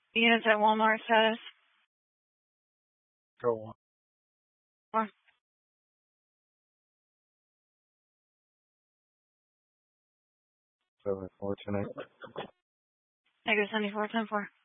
Units at Walmart status. Go on. Or 74 tonight. negative 74, 10-4.